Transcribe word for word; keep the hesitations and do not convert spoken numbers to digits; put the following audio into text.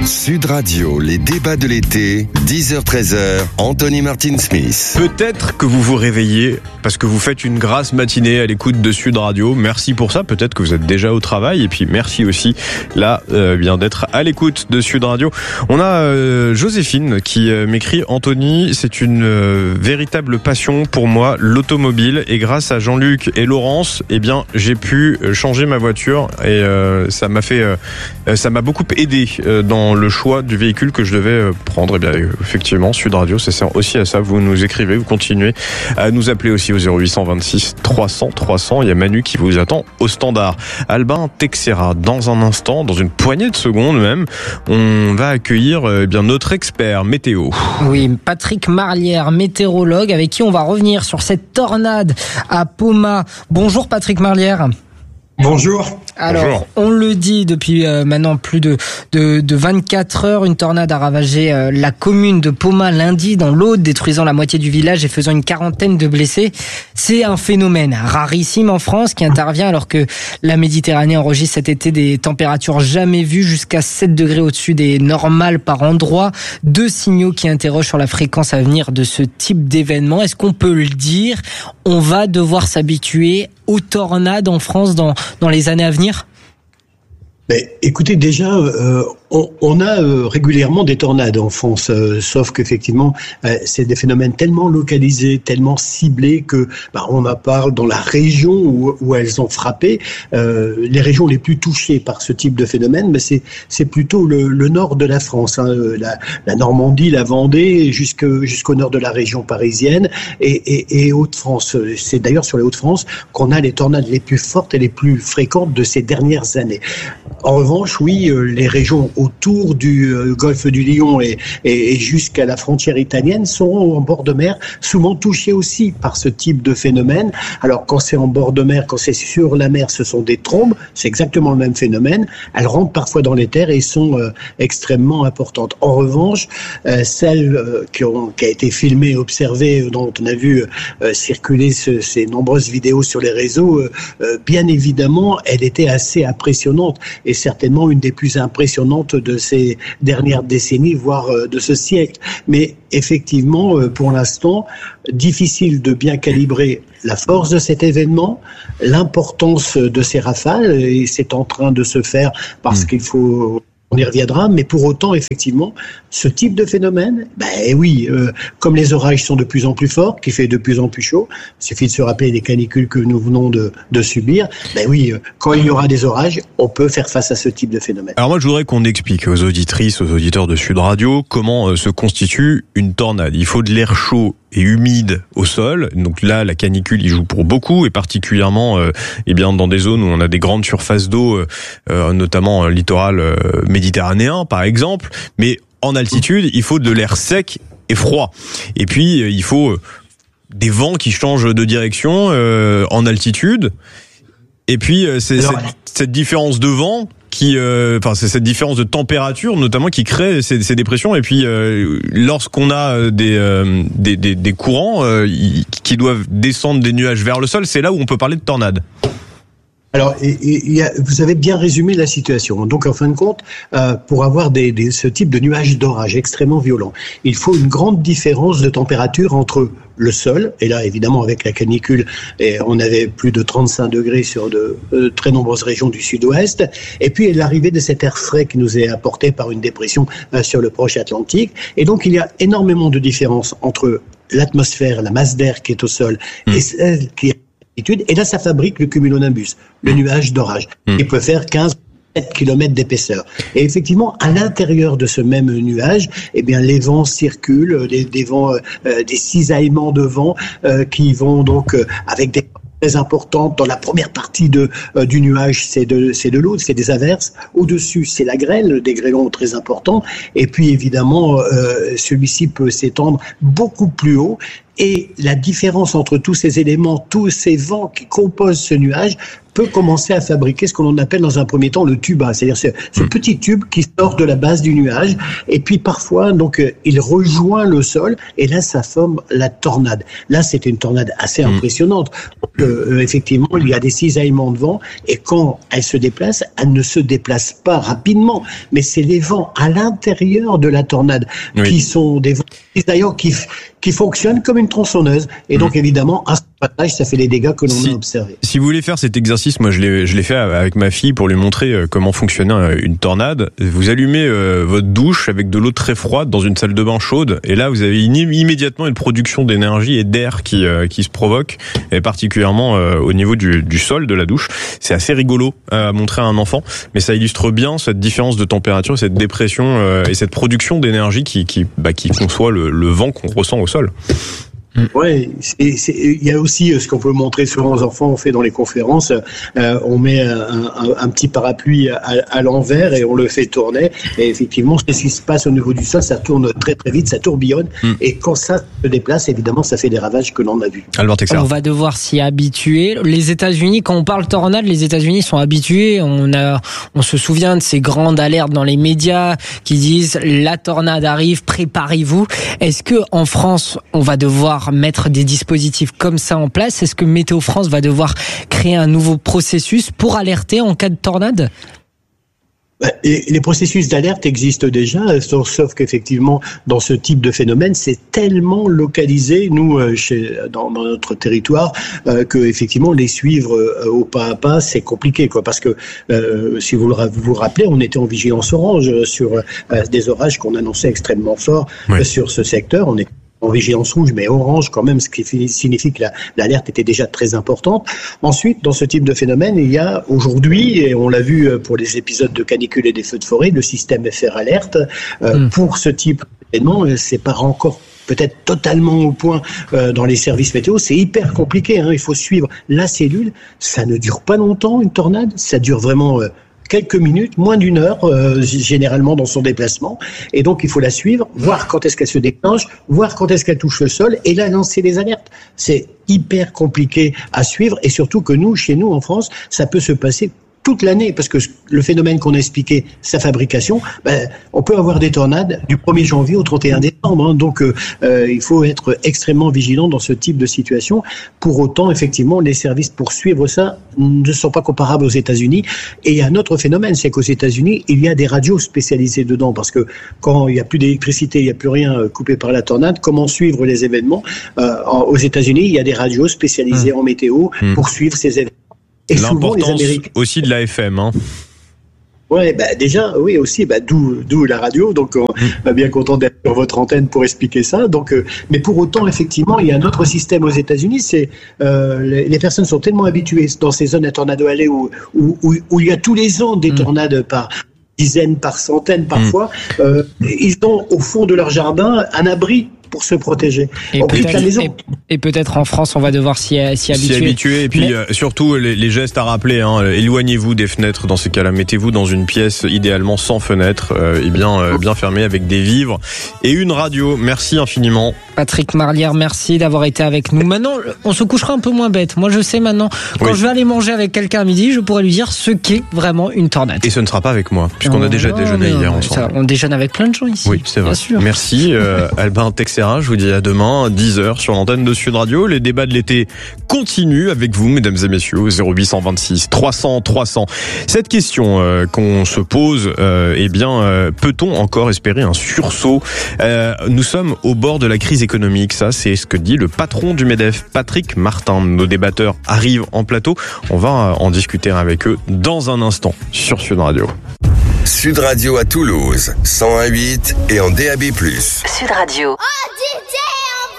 Sud Radio, les débats de l'été, dix heures treize heures, Anthony Martin-Smith. Peut-être que vous vous réveillez parce que vous faites une grasse matinée à l'écoute de Sud Radio. Merci pour ça. Peut-être que vous êtes déjà au travail. Et puis merci aussi là euh, bien d'être à l'écoute de Sud Radio. On a euh, Joséphine qui euh, m'écrit: Anthony, c'est une euh, véritable passion pour moi, l'automobile. Et grâce à Jean-Luc et Laurence, eh bien, j'ai pu changer ma voiture et euh, ça m'a fait, euh, ça m'a beaucoup aidé euh, dans le choix du véhicule que je devais prendre. Et bien, effectivement, Sud Radio, ça sert aussi à ça. Vous nous écrivez, vous continuez à nous appeler aussi au zéro huit cent vingt-six trois cents trois cents. Il y a Manu qui vous attend au standard. Albin Texera, dans un instant, dans une poignée de secondes même, on va accueillir eh bien notre expert météo. Oui, Patrick Marlière, météorologue, avec qui on va revenir sur cette tornade à Poma. Bonjour Patrick Marlière. Bonjour. Alors, Bonjour. On le dit depuis euh, maintenant plus de, de, de vingt-quatre heures, une tornade a ravagé euh, la commune de Poma lundi dans l'Aude, détruisant la moitié du village et faisant une quarantaine de blessés. C'est un phénomène rarissime en France qui intervient alors que la Méditerranée enregistre cet été des températures jamais vues, jusqu'à sept degrés au-dessus des normales par endroit. Deux signaux qui interrogent sur la fréquence à venir de ce type d'événement. Est-ce qu'on peut le dire? On va devoir s'habituer aux tornades en France dans, dans les années à venir? Mais écoutez, déjà, euh, on, on a euh, régulièrement des tornades en France, euh, sauf qu'effectivement, euh, c'est des phénomènes tellement localisés, tellement ciblés que bah, on en parle dans la région où, où elles ont frappé. Euh, les régions les plus touchées par ce type de phénomène, mais c'est c'est plutôt le, le nord de la France, hein, la, la Normandie, la Vendée, jusque jusqu'au nord de la région parisienne et, et, et Hauts-de-France. C'est d'ailleurs sur les Hauts-de-France qu'on a les tornades les plus fortes et les plus fréquentes de ces dernières années. En revanche, oui, les régions autour du golfe du Lion et, et, et jusqu'à la frontière italienne sont en bord de mer, souvent touchées aussi par ce type de phénomène. Alors, quand c'est en bord de mer, quand c'est sur la mer, ce sont des trombes, c'est exactement le même phénomène. Elles rentrent parfois dans les terres et sont euh, extrêmement importantes. En revanche, euh, celle euh, qui, ont, qui a été filmée et observée, dont on a vu euh, circuler ce, ces nombreuses vidéos sur les réseaux, euh, euh, bien évidemment, elle était assez impressionnante. Et certainement une des plus impressionnantes de ces dernières décennies, voire de ce siècle. Mais effectivement, pour l'instant, difficile de bien calibrer la force de cet événement, l'importance de ces rafales, et c'est en train de se faire parce mmh. qu'il faut... On y reviendra, mais pour autant, effectivement, ce type de phénomène, ben oui, euh, comme les orages sont de plus en plus forts, qu'il fait de plus en plus chaud, il suffit de se rappeler les canicules que nous venons de, de subir, ben oui, euh, quand il y aura des orages, on peut faire face à ce type de phénomène. Alors moi, je voudrais qu'on explique aux auditrices, aux auditeurs de Sud Radio, comment euh, se constitue une tornade. Il faut de l'air chaud et humide au sol. Donc là, la canicule y joue pour beaucoup, et particulièrement euh, eh bien dans des zones où on a des grandes surfaces d'eau, euh, notamment euh, littoral euh, méditerranéen par exemple. Mais en altitude, il faut de l'air sec et froid. Et puis euh, il faut euh, des vents qui changent de direction euh, en altitude. Et puis euh, c'est Alors, cette, cette différence de vent qui, euh, enfin, c'est cette différence de température notamment qui crée ces, ces dépressions. Et puis, euh, lorsqu'on a des, euh, des, des, des courants euh, qui doivent descendre des nuages vers le sol, c'est là où on peut parler de tornade. Alors, et, et, y a, vous avez bien résumé la situation. Donc, en fin de compte, euh, pour avoir des, des, ce type de nuages d'orage extrêmement violents, il faut une grande différence de température entre le sol, et là, évidemment, avec la canicule, et on avait plus de trente-cinq degrés sur de euh, très nombreuses régions du sud-ouest, et puis l'arrivée de cet air frais qui nous est apporté par une dépression euh, sur le proche Atlantique. Et donc, il y a énormément de différences entre l'atmosphère, la masse d'air qui est au sol, mmh. et celle qui est et là, ça fabrique le cumulonimbus, le nuage d'orage, mmh. qui peut faire quinze kilomètres d'épaisseur. Et effectivement, à l'intérieur de ce même nuage, eh bien, les vents circulent, des, des vents, euh, des cisaillements de vent euh, qui vont donc euh, avec des très importantes. Dans la première partie de, euh, du nuage, c'est de, c'est de l'eau, c'est des averses. Au-dessus, c'est la grêle, des grêlons très importants. Et puis, évidemment, euh, celui-ci peut s'étendre beaucoup plus haut. Et la différence entre tous ces éléments, tous ces vents qui composent ce nuage, peut commencer à fabriquer ce qu'on appelle dans un premier temps le tuba, c'est-à-dire ce, ce mmh. petit tube qui sort de la base du nuage, et puis parfois donc euh, il rejoint le sol, et là ça forme la tornade. Là c'est une tornade assez mmh. impressionnante. Donc, euh, effectivement, il y a des cisaillements de vent, et quand elle se déplace, elle ne se déplace pas rapidement, mais c'est les vents à l'intérieur de la tornade oui. qui sont des vents d'ailleurs qui qui fonctionnent comme une tronçonneuse, et donc mmh. évidemment à ce passage ça fait les dégâts que l'on si, a observés. Si vous voulez faire cet exercice, moi je l'ai je l'ai fait avec ma fille pour lui montrer comment fonctionnait une tornade. Vous allumez euh, votre douche avec de l'eau très froide dans une salle de bain chaude, et là vous avez une, immédiatement une production d'énergie et d'air qui euh, qui se provoque, et particulièrement euh, au niveau du du sol de la douche. C'est assez rigolo à montrer à un enfant, mais ça illustre bien cette différence de température, cette dépression euh, et cette production d'énergie qui qui bah, qui conçoit le, le vent qu'on ressent au sol. Ouais, il y a aussi ce qu'on peut montrer souvent aux enfants, on fait dans les conférences, euh, on met un, un, un petit parapluie à, à l'envers et on le fait tourner, et effectivement c'est ce qui se passe au niveau du sol, ça tourne très très vite, ça tourbillonne, mm. et quand ça se déplace, évidemment ça fait des ravages que l'on a vus. Albert Texera. On va devoir s'y habituer. Les États-Unis, quand on parle tornade, les États-Unis sont habitués, on a, on se souvient de ces grandes alertes dans les médias qui disent la tornade arrive, préparez-vous. Est-ce que en France on va devoir mettre des dispositifs comme ça en place? Est-ce que Météo France va devoir créer un nouveau processus pour alerter en cas de tornade? Et les processus d'alerte existent déjà, sauf, sauf qu'effectivement, dans ce type de phénomène, c'est tellement localisé, nous, chez, dans, dans notre territoire, euh, que effectivement, les suivre euh, au pas à pas, c'est compliqué, quoi. Parce que, euh, si vous, le, vous vous rappelez, on était en vigilance orange sur euh, des orages qu'on annonçait extrêmement forts oui. euh, sur ce secteur. On est en vigilance rouge, mais orange quand même, ce qui signifie que la, l'alerte était déjà très importante. Ensuite, dans ce type de phénomène, il y a aujourd'hui, et on l'a vu pour les épisodes de canicule et des feux de forêt, le système F R Alert. Euh, mmh. Pour ce type d'événement, c'est pas encore peut-être totalement au point euh, dans les services météo, c'est hyper compliqué, hein. Il faut suivre la cellule, ça ne dure pas longtemps, une tornade, ça dure vraiment... Euh, quelques minutes, moins d'une heure, euh, généralement dans son déplacement. Et donc, il faut la suivre, voir quand est-ce qu'elle se déclenche, voir quand est-ce qu'elle touche le sol, et là, lancer les alertes. C'est hyper compliqué à suivre, et surtout que nous, chez nous, en France, ça peut se passer toute l'année, parce que le phénomène qu'on a expliqué, sa fabrication, ben, on peut avoir des tornades du premier janvier au trente et un décembre. Hein, donc, euh, euh, il faut être extrêmement vigilant dans ce type de situation. Pour autant, effectivement, les services pour suivre ça ne sont pas comparables aux États-Unis. Et il y a un autre phénomène, c'est qu'aux États-Unis, il y a des radios spécialisées dedans, parce que quand il n'y a plus d'électricité, il n'y a plus rien coupé par la tornade, comment suivre les événements? euh, Aux États-Unis, il y a des radios spécialisées mmh. en météo mmh. pour suivre ces événements. Et l'importance Américains... aussi de l'A F M, hein. Ouais, bah déjà, oui aussi, bah d'où d'où la radio. Donc, on est bien content d'être sur votre antenne pour expliquer ça. Donc, euh, mais pour autant, effectivement, il y a un autre système aux États-Unis. C'est euh, les, les personnes sont tellement habituées dans ces zones à tornado allées où, où où où il y a tous les ans des tornades par dizaines, par centaines, parfois. Mmh. Euh, ils ont au fond de leur jardin un abri pour se protéger. Et, peut-être, la maison. Et, et peut-être en France, on va devoir s'y, s'y habituer. S'y habituer, et puis Mais... euh, surtout les, les gestes à rappeler. Hein, éloignez-vous des fenêtres dans ces cas-là. Mettez-vous dans une pièce idéalement sans fenêtre, euh, et bien euh, bien fermée avec des vivres et une radio. Merci infiniment. Patrick Marlière, merci d'avoir été avec nous. Maintenant, on se couchera un peu moins bête. Moi, je sais maintenant, quand oui. je vais aller manger avec quelqu'un à midi, je pourrais lui dire ce qu'est vraiment une tornade. Et ce ne sera pas avec moi, puisqu'on non, a déjà non, déjeuné non, hier non, ensemble. Ça, on déjeune avec plein de gens ici. Oui, c'est vrai. Bien sûr. Merci, euh, Albin Texera. Je vous dis à demain, dix heures, sur l'antenne de Sud Radio. Les débats de l'été continuent avec vous, mesdames et messieurs, au zéro huit deux six trois cents trois cents. Cette question euh, qu'on se pose, euh, eh bien, euh, peut-on encore espérer un sursaut? euh, Nous sommes au bord de la crise économique, ça, c'est ce que dit le patron du MEDEF, Patrick Martin. Nos débatteurs arrivent en plateau. On va en discuter avec eux dans un instant sur Sud Radio. Sud Radio à Toulouse, cent un virgule huit et en D A B plus. Sud Radio. Oh